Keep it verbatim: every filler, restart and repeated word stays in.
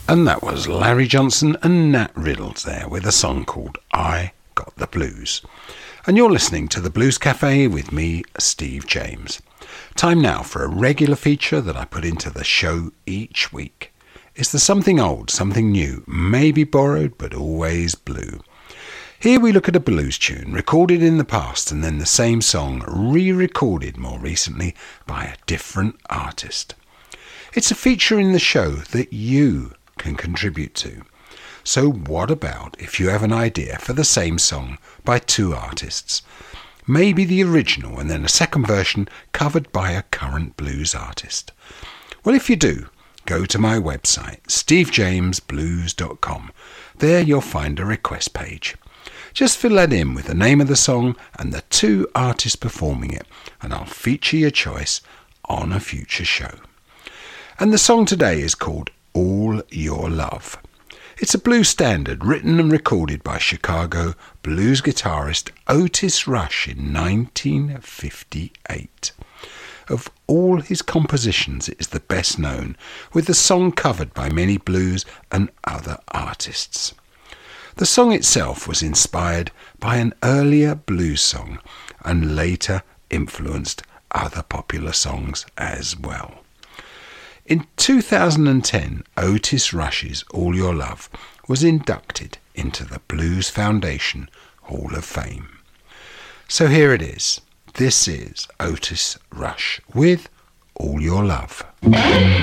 And that was Larry Johnson and Nat Riddles there with a song called I Got the Blues. And you're listening to the Blues Cafe with me, Steve James. Time now for a regular feature that I put into the show each week. It's the something old, something new, maybe borrowed, but always blue. Here we look at a blues tune recorded in the past and then the same song re-recorded more recently by a different artist. It's a feature in the show that you can contribute to. So what about if you have an idea for the same song by two artists? Maybe the original and then a second version covered by a current blues artist. Well, if you do, go to my website, steve james blues dot com. There you'll find a request page. Just fill that in with the name of the song and the two artists performing it, and I'll feature your choice on a future show. And the song today is called All Your Love. It's a blues standard written and recorded by Chicago blues guitarist Otis Rush in nineteen fifty-eight. Of all his compositions, it is the best known, with the song covered by many blues and other artists. The song itself was inspired by an earlier blues song and later influenced other popular songs as well. In two thousand ten, Otis Rush's All Your Love was inducted into the Blues Foundation Hall of Fame. So here it is. This is Otis Rush with All Your Love.